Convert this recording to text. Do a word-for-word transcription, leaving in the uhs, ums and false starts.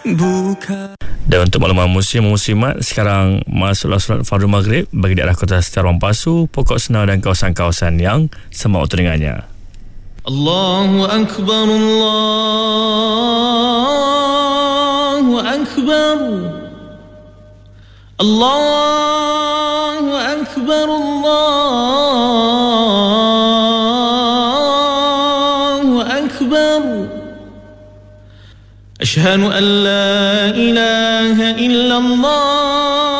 Bukan. Dan untuk makluman musim muslimat, sekarang masuklah solat fardu maghrib bagi daerah Kota Setar Pasu, Pokok Senau dan kawasan-kawasan yang sama waktu dengannya. Allahu Akbar, Allahu Akbar, Allahu Akbar, Allahu Akbar. Ashhadu an la ilaha illallah